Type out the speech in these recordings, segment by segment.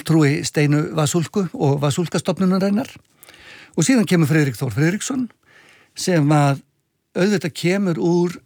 fulltrúi Steinu Vasulku og Vasulka-stofnunarinnar og síðan kemur Friðrik Þór Friðriksson sem að auðvitað kemur úr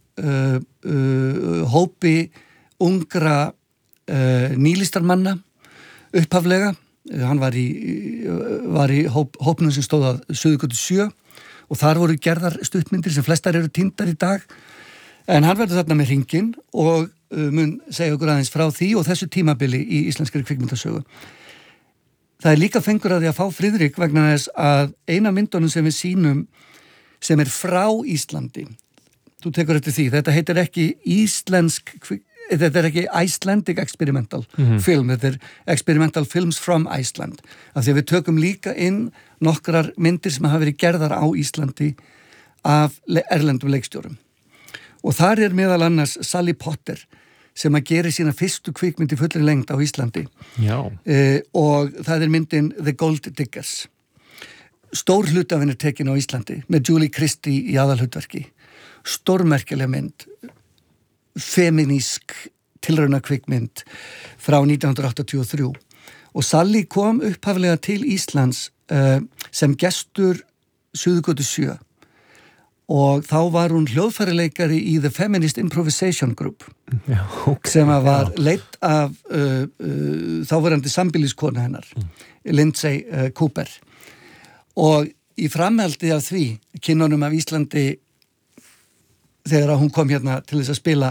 hópi ungra nýlistarmanna upphaflega. Hann var í hópnum sem stóð að Suðurgötu 7 og þar voru gerðar stuttmyndir sem flestar eru týndar í dag en hann verður þarna með hringinn og mun segja okkur aðeins frá því og þessu tímabili í íslenskri kvikmyndasögu. Það líka fengur að því að fá Friðrik vegna þess að eina myndunum sem við sýnum sem frá Íslandi, þú tekur eftir því, þetta heitir ekki þetta ekki Icelandic experimental film, þetta experimental films from Iceland, af því að við tökum líka inn nokkrar myndir sem hafa verið gerðar á Íslandi af erlendum leikstjórum. Og þar meðal annars Sally Potter sem að gera sína fyrstu kvikmynd í fullri lengd á Íslandi. Já. Og það myndin The Gold Diggers. Stór hluti af henni tekin á Íslandi með Julie Christie í aðalhlutverki. Stórmerkileg mynd, feminísk tilraunakvikmynd frá 1983 og Sally kom upphaflega til Íslands sem gestur Suðurgötu 7 og þá var hún hljóðfæraleikari í The Feminist Improvisation Group sem var leidd af þáverandi sambýliskona hennar Lindsay Cooper og í framhaldi af því kynnunum af Íslandi þegar hún kom hérna til þess að spila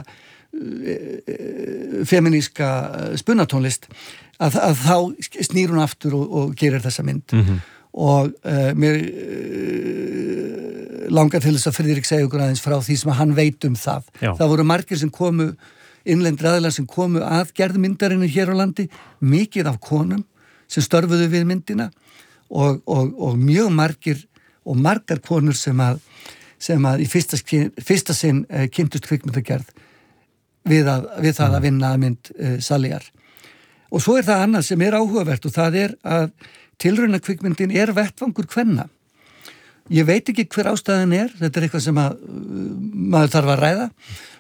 feminíska spunatónlist að þá snýr hún aftur og gerir þessa mynd og mér langar til þess að Friðrik segja okkur aðeins frá því sem hann veit það. Já. Það voru margir sem komu, innlendir aðilar sem komu að gerð myndarinnar hér á landi, mikið af konum sem störfuðu við myndina og mjög margir og margar konur sem að í fyrsta sinn kynntust kvikmyndagerð við það að vinna að mynd Sallyar. Og svo það annað sem áhugavert og það að tilraunakvikmyndin vettvangur kvenna. Ég veit ekki hver ástæðan þetta eitthvað sem að maður þarf að ræða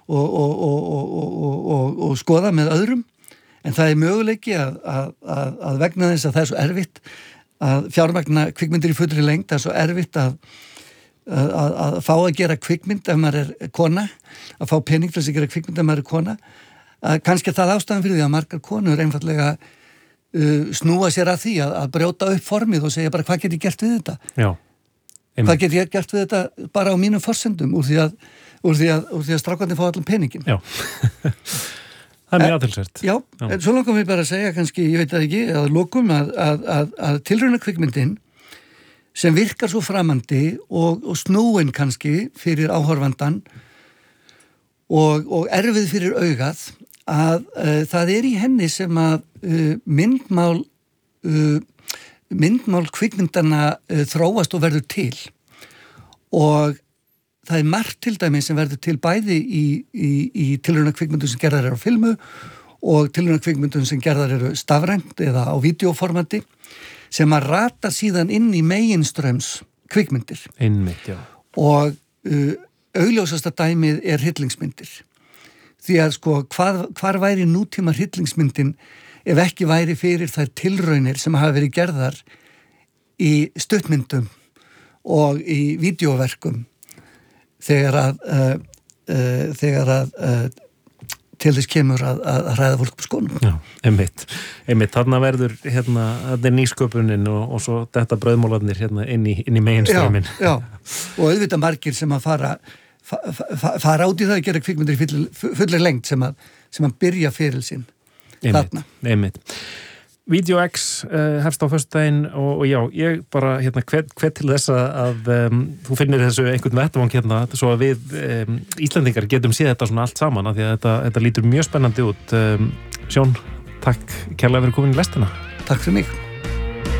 og skoða með öðrum, en það möguleiki að vegna þess að það svo erfitt að fjármagna kvikmyndir í fullri lengd, það svo erfitt að fá að gera kvikmynd ef maður kona, að fá pening til að gera kvikmynd ef maður kona, kannski það ástæðan fyrir því að margar konur einfaldlega snúa sér að því að brjóta upp formið og segja bara hvað get ég gert við þetta? Já. Hvað get ég gert við þetta bara á mínum forsendum úr því að strákarnir fá allan peningin? Já. Það mjög aðtilsvert. Já, svo langar við bara að segja kannski, ég veit það ekki, að lokum að tilraunakvikmyndin sem virkar svo framandi og snúin kannski fyrir áhorfandan og erfið fyrir augað að það í henni sem að myndmál kvikmyndana þróast og verður til og það margt til dæmis sem verður til bæði í tilraunakvikmyndum sem gerðar á filmu og tilraunakvikmyndum sem gerðar stafrænt eða á vídeóformati sem að rata síðan inn í meginströms kvikmyndir. Einmitt, já. Og augljósasta dæmið hryllingsmyndir. Því að hvar væri nútíma hryllingsmyndin ef ekki væri fyrir þær tilraunir sem hafa verið gerðar í stuttmyndum og í vídeóverkum þegar að til þess kemur að hræða fólk på skónum. Já, einmitt. Þarna verður þarna nýsköpunin og svo þetta brauðmólarnir inn í meginströmmin. Já, og auðvitað margir sem að fara út í það að gera kvikmyndir í fullir lengt sem að byrja fyrir sinn þarna. Einmitt. Video X hefst á föstudaginn og já, ég bara hvet til þess að þú finnir þessu einhvern vettvang svo að við Íslendingar getum séð þetta svona allt saman af því að þetta lítur mjög spennandi út. Sjón, takk kærlega fyrir komin í lestina. Takk fyrir mig.